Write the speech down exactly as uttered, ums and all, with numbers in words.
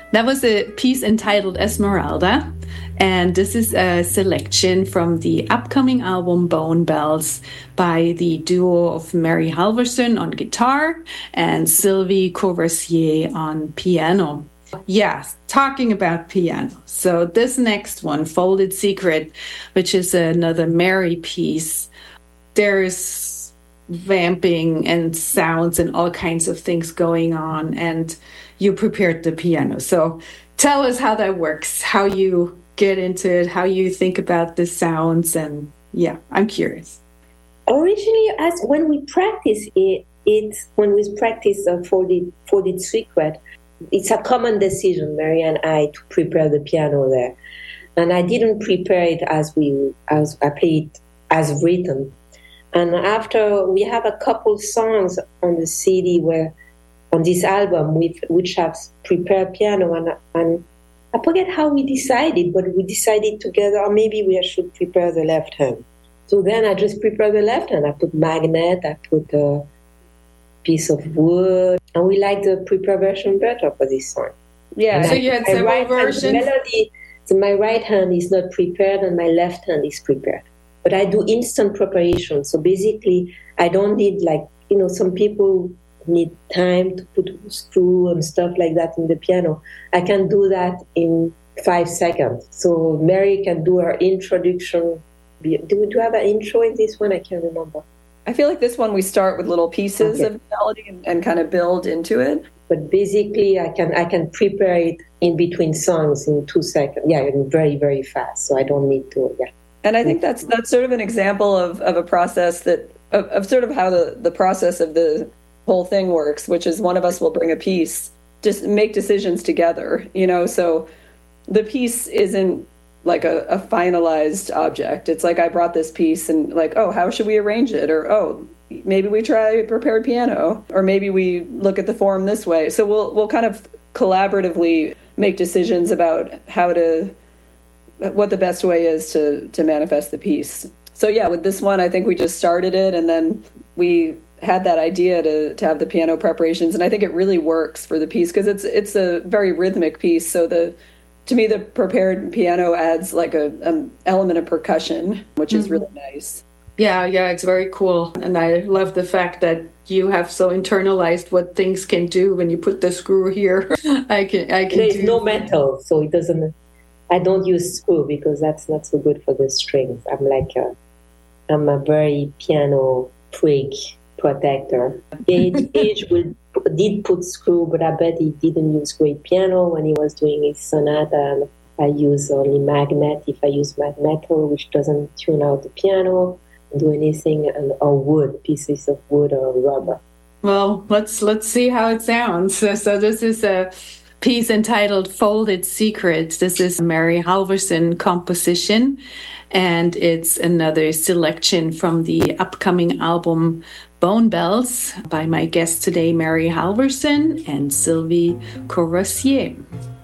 That was a piece entitled Esmeralda, and this is a selection from the upcoming album Bone Bells by the duo of Mary Halvorsen on guitar and Sylvie Courvoisier on piano. Yes, talking about piano. So this next one, Folded Secret, which is another Mary piece, there's vamping and sounds and all kinds of things going on, and you prepared the piano. So tell us how that works, how you get into it, how you think about the sounds, and yeah, I'm curious. Originally, as when we practice it, it when we practice a folded, folded secret, it's a common decision, Mary and I, to prepare the piano there. And I didn't prepare it as we as I played it as written. And after, we have a couple songs on the C D where on this album, with which have prepared piano, and, and I forget how we decided, but we decided together, or maybe we should prepare the left hand. So then I just prepared the left hand. I put magnet, I put a piece of wood, and we like the prepared version better for this song. Yeah, so you had several right versions. Hand, melody, so my right hand is not prepared, and my left hand is prepared. But I do instant preparation. So basically, I don't need, like, you know, some people need time to put a screw and stuff like that in the piano. I can do that in five seconds. So Mary can do her introduction. Do we do have an intro in this one? I can't remember. I feel like this one we start with little pieces okay. of melody and, and kind of build into it. But basically, I can I can prepare it in between songs in two seconds. Yeah, very, very fast. So I don't need to, yeah. And I think that's that's sort of an example of, of a process that, of, of sort of how the, the process of the whole thing works, which is one of us will bring a piece, just make decisions together, you know, so the piece isn't like a, a finalized object. It's like I brought this piece and like, oh, how should we arrange it? Or, oh, maybe we try prepared piano, or maybe we look at the form this way. So we'll we'll kind of collaboratively make decisions about how to, what the best way is to to manifest the piece. So yeah, with this one, I think we just started it, and then we had that idea to to have the piano preparations, and I think it really works for the piece because it's it's a very rhythmic piece. So the to me, the prepared piano adds like a an element of percussion, which is mm-hmm. really nice. Yeah, yeah, it's very cool, and I love the fact that you have so internalized what things can do when you put the screw here. I can, I can. There's do no metal, so it doesn't. I don't use screw because that's not so good for the strings. I'm like a, I'm a very piano freak. Protector. Age, Age will, did put screw, but I bet he didn't use great piano when he was doing his sonata. And I use only magnet if I use magneto, which doesn't tune out the piano, do anything, and, or wood, pieces of wood or rubber. Well, let's let's see how it sounds. So, so this is a piece entitled Folded Secrets. This is a Mary Halvorsen composition, and it's another selection from the upcoming album Bone Bells by my guest today, Mary Halvorsen and Sylvie Courvoisier.